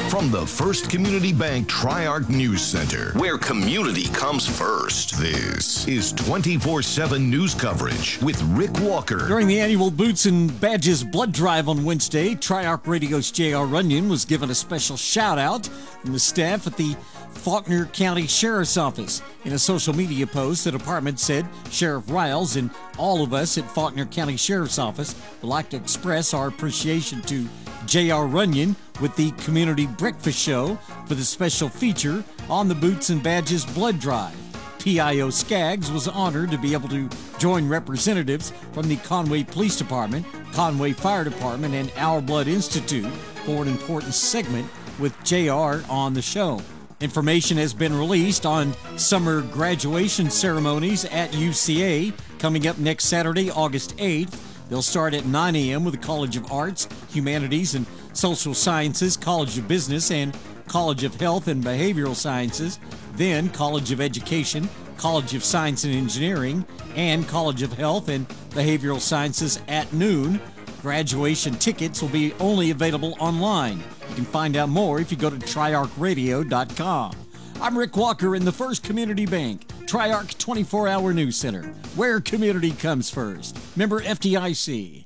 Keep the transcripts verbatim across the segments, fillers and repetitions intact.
From the First Community Bank Tri-Arc News Center, where community comes first, this is twenty-four seven news coverage with Rick Walker. During the annual Boots and Badges blood drive on Wednesday, Tri-Arc Radio's J R. Runyon was given a special shout-out from the staff at the Faulkner County Sheriff's Office. In a social media post, the department said Sheriff Riles and all of us at Faulkner County Sheriff's Office would like to express our appreciation to J R. Runyon with the Community Breakfast Show for the special feature on the Boots and Badges blood drive. P I O Skaggs was honored to be able to join representatives from the Conway Police Department, Conway Fire Department, and Our Blood Institute for an important segment with J R on the show. Information has been released on summer graduation ceremonies at U C A coming up next Saturday, August eighth. They'll start at nine a.m. with the College of Arts, Humanities, and Social Sciences, College of Business, and College of Health and Behavioral Sciences, then College of Education, College of Science and Engineering, and College of Health and Behavioral Sciences at noon. Graduation tickets will be only available online. You can find out more if you go to tri arc radio dot com. I'm Rick Walker in the First Community Bank Tri-Arc twenty-four hour News Center, where community comes first. Member F D I C.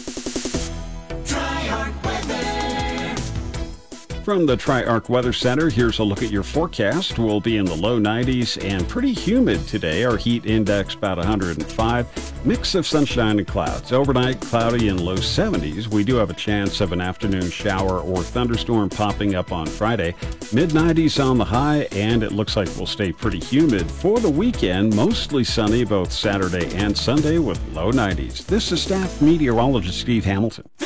Tri-Arc weather. From the Tri-Arc Weather Center, here's a look at your forecast. We'll be in the low nineties and pretty humid today. Our heat index about one hundred five. Mix of sunshine and clouds. Overnight, cloudy and low seventies. We do have a chance of an afternoon shower or thunderstorm popping up on Friday. mid nineties on the high, and it looks like we'll stay pretty humid for the weekend. Mostly sunny both Saturday and Sunday with low nineties. This is staff meteorologist Steve Hamilton.